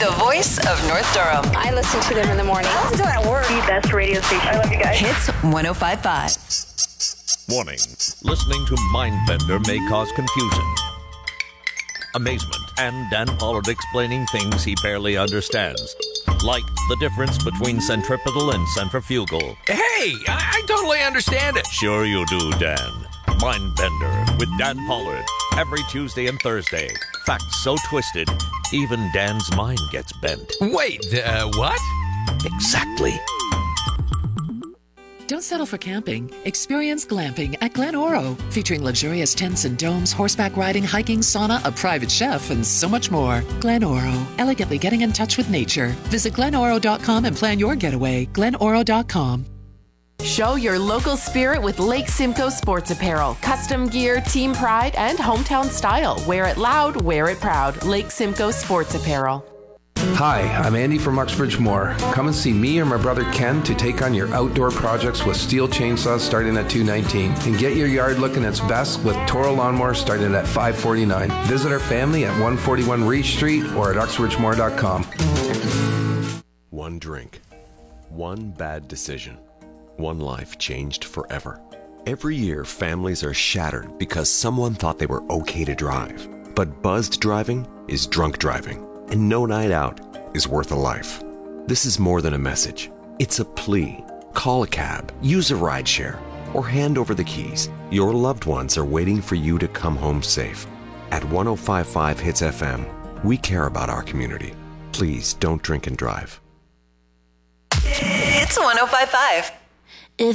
the voice of North Durham. I listen to them in the morning. I listen to that word. The best radio station. I love you guys. Hits 105.5. Warning. Listening to Mindbender may cause confusion, amazement, and Dan Pollard explaining things he barely understands. Like the difference between centripetal and centrifugal. Hey, I totally understand it. Sure you do, Dan. Mindbender with Dan Pollard. Every Tuesday and Thursday. Facts so twisted, even Dan's mind gets bent. Wait, what? Exactly. Don't settle for camping. Experience glamping at Glen Oro, featuring luxurious tents and domes, horseback riding, hiking, sauna, a private chef, and so much more. Glen Oro, elegantly getting in touch with nature. Visit glenoro.com and plan your getaway. glenoro.com. Show your local spirit with Lake Simcoe Sports Apparel. Custom gear, team pride, and hometown style. Wear it loud, wear it proud. Lake Simcoe Sports Apparel. Hi, I'm Andy from Uxbridge Moore. Come and see me or my brother Ken to take on your outdoor projects with steel chainsaws starting at $219 and get your yard looking its best with Toro lawnmowers starting at $549. Visit our family at 141 Reach Street or at uxbridgemore.com. One drink, one bad decision, one life changed forever. Every year, families are shattered because someone thought they were okay to drive. But buzzed driving is drunk driving. And no night out is worth a life. This is more than a message. It's a plea. Call a cab, use a rideshare, or hand over the keys. Your loved ones are waiting for you to come home safe. At 105.5 Hits FM, we care about our community. Please don't drink and drive. It's 105.5.